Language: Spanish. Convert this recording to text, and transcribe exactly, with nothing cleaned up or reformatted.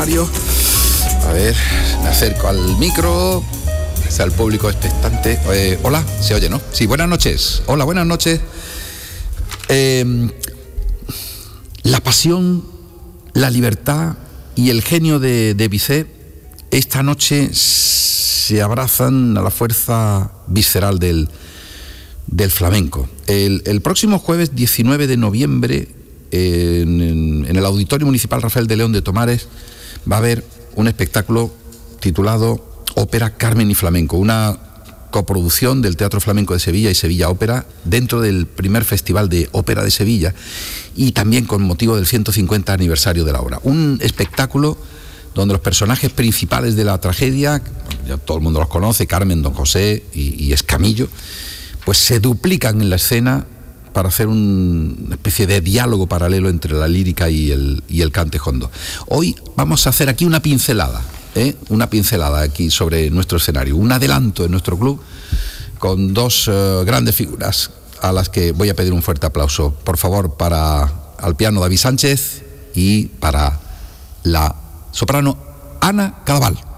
escenario. A ver, me acerco al micro. Está el público expectante. Eh, hola, se oye, ¿no? Sí, buenas noches. Hola, buenas noches. Eh, la pasión, la libertad y el genio de, de Bizet esta noche se abrazan a la fuerza visceral del, del flamenco. El, el próximo jueves diecinueve de noviembre, en, en, en el Auditorio Municipal Rafael de León de Tomares, va a haber un espectáculo titulado Ópera Carmen y Flamenco, una coproducción del Teatro Flamenco de Sevilla y Sevilla Ópera dentro del primer Festival de Ópera de Sevilla y también con motivo del ciento cincuenta aniversario de la obra. Un espectáculo donde los personajes principales de la tragedia, ya todo el mundo los conoce, Carmen, Don José y, y Escamillo, pues se duplican en la escena para hacer un, una especie de diálogo paralelo entre la lírica y el, y el cante jondo. Hoy vamos a hacer aquí una pincelada. ¿Eh? Una pincelada aquí sobre nuestro escenario, un adelanto en nuestro club con dos uh, grandes figuras a las que voy a pedir un fuerte aplauso, por favor, para al piano David Sánchez y para la soprano Ana Cadaval.